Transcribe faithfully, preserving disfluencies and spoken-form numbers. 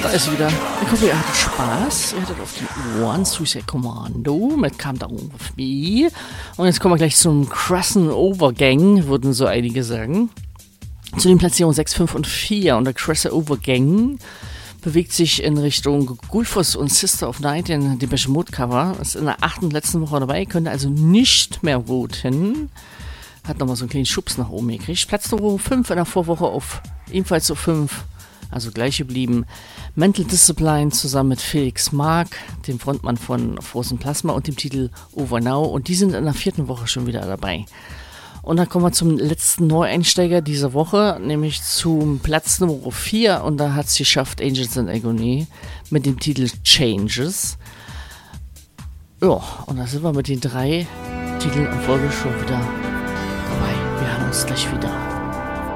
Da ist sie wieder. Ich hoffe, ihr hattet Spaß. Ihr hattet auf die Ohren. Suicide Commando mit Calm Down With Me. Und jetzt kommen wir gleich zum krassen Overgang, würden so einige sagen. Zu den Platzierungen sechs, fünf und vier. Und der krasse Overgang bewegt sich in Richtung Gulfos und Sister of Night in dem Depeche Mode Cover. Ist in der achten letzten Woche dabei, könnte also nicht mehr voten. Hat nochmal so einen kleinen Schubs nach oben gekriegt. Platz Nummer fünf in der Vorwoche auf ebenfalls auf fünf, also gleich geblieben. Mental Discipline zusammen mit Felix Mark, dem Frontmann von Frozen Plasma und dem Titel Over Now. Und die sind in der vierten Woche schon wieder dabei. Und dann kommen wir zum letzten Neueinsteiger dieser Woche, nämlich zum Platz Nummer vier. Und da hat es geschafft Angels in Agony mit dem Titel Changes. Ja, und da sind wir mit den drei Titeln in Folge schon wieder dabei. Wir hören uns gleich wieder.